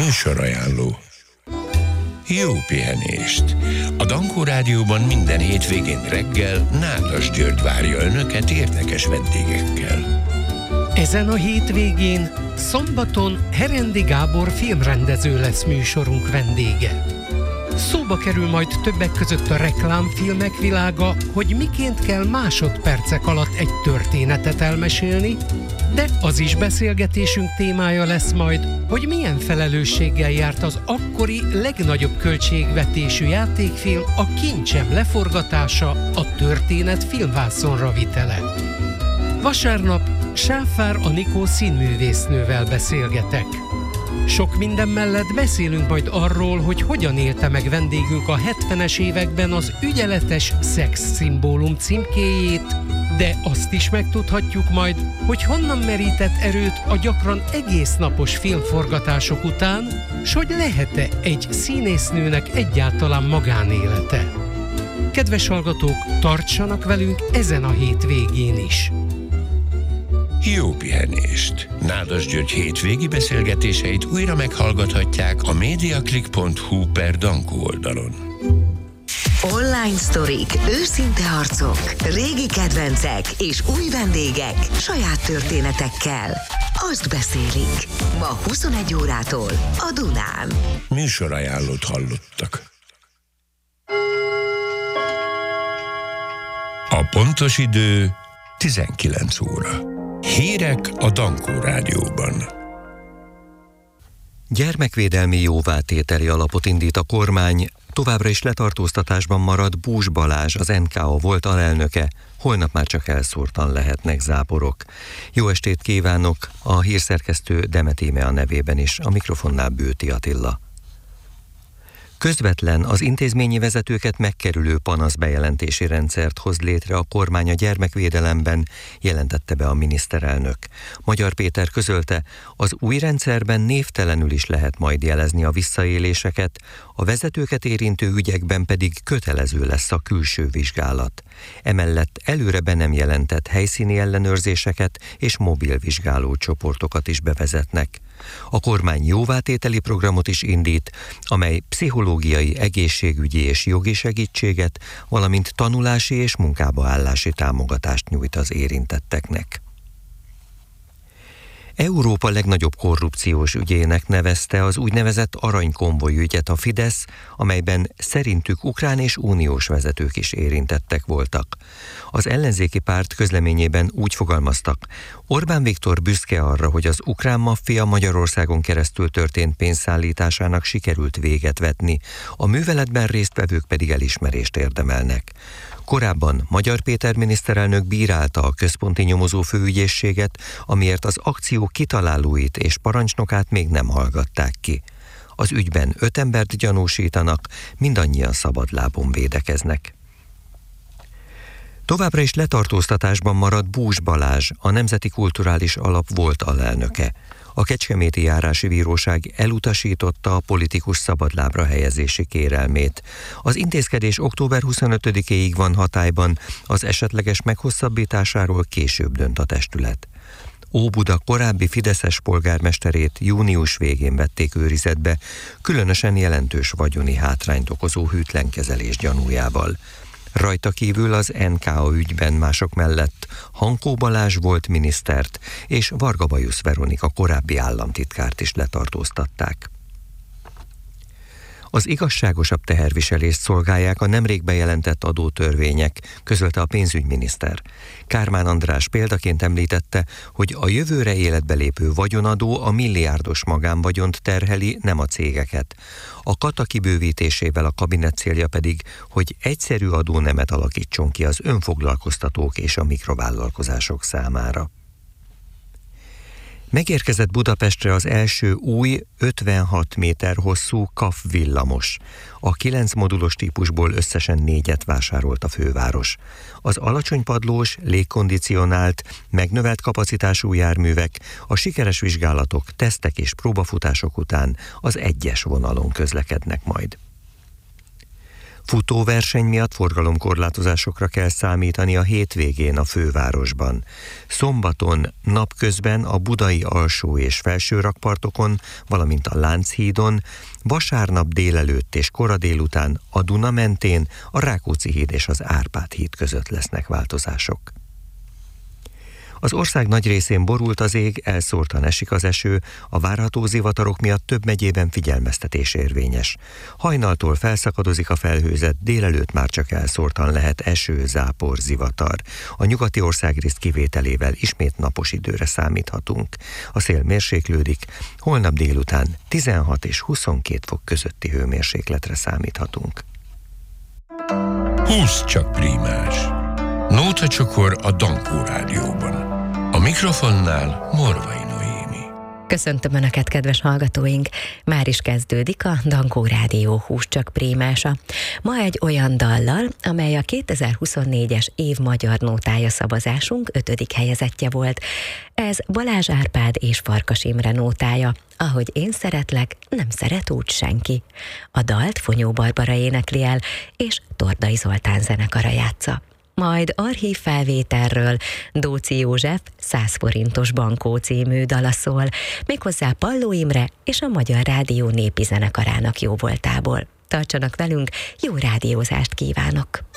Műsorajánló. Jó pihenést! A Dankó Rádióban minden hétvégén reggel Nádas György várja Önöket érdekes vendégekkel. Ezen a hétvégén, szombaton Herendi Gábor filmrendező lesz műsorunk vendége. Szóba kerül majd többek között a reklámfilmek világa, hogy miként kell másodpercek alatt egy történetet elmesélni, de az is beszélgetésünk témája lesz majd, hogy milyen felelősséggel járt az akkori legnagyobb költségvetésű játékfilm, a Kincsem leforgatása, a történet filmvászonra vitele. Vasárnap Sáfár Anikó színművésznővel beszélgetek. Sok minden mellett beszélünk majd arról, hogy hogyan élte meg vendégünk a 70-es években az ügyeletes szexszimbólum címkéjét, de azt is megtudhatjuk majd, hogy honnan merített erőt a gyakran egész napos filmforgatások után, s hogy lehet-e egy színésznőnek egyáltalán magánélete. Kedves hallgatók, tartsanak velünk ezen a hétvégén is! Jó pihenést! Nádas György hétvégi beszélgetéseit újra meghallgathatják a mediaclick.hu/Dankó oldalon. Online sztorik, őszinte arcok, régi kedvencek és új vendégek saját történetekkel. Azt beszélik. Ma 21 órától a Dunán. Műsorajánlót hallottak. A pontos idő 19 óra. Hírek a Dankó Rádióban. Gyermekvédelmi jóvátételi alapot indít a kormány, továbbra is letartóztatásban marad Bús Balázs, az NKA volt alelnöke, holnap már csak elszórtan lehetnek záporok. Jó estét kívánok, a hírszerkesztő Demet Íme a nevében is, a mikrofonnál Bőti Attila. Közvetlen, az intézményi vezetőket megkerülő panaszbejelentési rendszert hoz létre a kormány a gyermekvédelemben, jelentette be a miniszterelnök. Magyar Péter közölte, az új rendszerben névtelenül is lehet majd jelezni a visszaéléseket, a vezetőket érintő ügyekben pedig kötelező lesz a külső vizsgálat. Emellett előre be nem jelentett helyszíni ellenőrzéseket és mobil vizsgáló csoportokat is bevezetnek. A kormány jóvátételi programot is indít, amely pszichológiai, egészségügyi és jogi segítséget, valamint tanulási és munkába állási támogatást nyújt az érintetteknek. Európa legnagyobb korrupciós ügyének nevezte az úgynevezett aranykonvoj ügyet a Fidesz, amelyben szerintük ukrán és uniós vezetők is érintettek voltak. Az ellenzéki párt közleményében úgy fogalmaztak: Orbán Viktor büszke arra, hogy az ukrán maffia Magyarországon keresztül történt pénzszállításának sikerült véget vetni, a műveletben résztvevők pedig elismerést érdemelnek. Korábban Magyar Péter miniszterelnök bírálta a központi nyomozó főügyészséget, amiért az akció kitalálóit és parancsnokát még nem hallgatták ki. Az ügyben 5 embert gyanúsítanak, mindannyian szabadlábon védekeznek. Továbbra is letartóztatásban marad Bús Balázs, a Nemzeti Kulturális Alap volt alelnöke. A Kecskeméti Járási Bíróság elutasította a politikus szabadlábra helyezési kérelmét. Az intézkedés október 25-éig van hatályban, az esetleges meghosszabbításáról később dönt a testület. Óbuda korábbi fideszes polgármesterét június végén vették őrizetbe, különösen jelentős vagyoni hátrányt okozó hűtlenkezelés gyanújával. Rajta kívül az NKA ügyben mások mellett Hankó Balázs volt minisztert és Varga Bajusz Veronika korábbi államtitkárt is letartóztatták. Az igazságosabb teherviselést szolgálják a nemrég bejelentett adótörvények, közölte a pénzügyminiszter. Kármán András példaként említette, hogy a jövőre életbe lépő vagyonadó a milliárdos magánvagyont terheli, nem a cégeket. A kata kibővítésével a kabinet célja pedig, hogy egyszerű adónemet alakítson ki az önfoglalkoztatók és a mikrovállalkozások számára. Megérkezett Budapestre az első új, 56 méter hosszú KAF villamos. A 9 modulos típusból összesen 4-et vásárolt a főváros. Az alacsonypadlós, légkondicionált, megnövelt kapacitású járművek a sikeres vizsgálatok, tesztek és próbafutások után az 1-es vonalon közlekednek majd. Futóverseny miatt forgalomkorlátozásokra kell számítani a hétvégén a fővárosban. Szombaton napközben a budai alsó és felső rakpartokon, valamint a Lánchídon, vasárnap délelőtt és kora délután a Duna mentén, a Rákóczi híd és az Árpád híd között lesznek változások. Az ország nagy részén borult az ég, elszórtan esik az eső, a várható zivatarok miatt több megyében figyelmeztetés érvényes. Hajnaltól felszakadozik a felhőzet, délelőtt már csak elszórtan lehet eső, zápor, zivatar. A nyugati országrész kivételével ismét napos időre számíthatunk. A szél mérséklődik, holnap délután 16 és 22 fok közötti hőmérsékletre számíthatunk. 20 csak prímás. Nóta csokor a Dankó Rádióban. A mikrofonnál Morvai Noémi. Köszöntöm Önöket, kedves hallgatóink! Már is kezdődik a Dankó Rádió 20 csak prímása. Ma egy olyan dallal, amely a 2024-es év magyar nótája szavazásunk 5. helyezettje volt. Ez Balázs Árpád és Farkas Imre nótája. Ahogy én szeretlek, nem szeret úgy senki. A dalt Fonyó Barbara énekli el, és Tordai Zoltán zenekara játsza. Majd archív felvételről Dóczy József 100 forintos bankó című dala szól, méghozzá Palló Imre és a Magyar Rádió népi zenekarának jóvoltából. Tartsanak velünk, jó rádiózást kívánok!